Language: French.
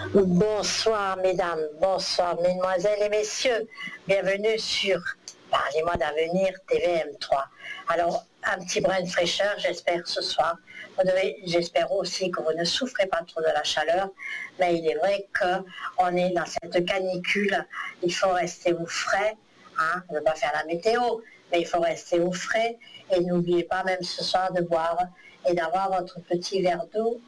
Bonsoir mesdames, bonsoir mesdemoiselles et messieurs, bienvenue sur Parlez-moi d'avenir TVM3. Alors, un petit brin de fraîcheur, j'espère ce soir. J'espère aussi que vous ne souffrez pas trop de la chaleur, mais il est vrai qu'on est dans cette canicule, il faut rester au frais, hein, on ne veut pas faire la météo, mais il faut rester au frais et n'oubliez pas même ce soir de boire et d'avoir votre petit verre d'eau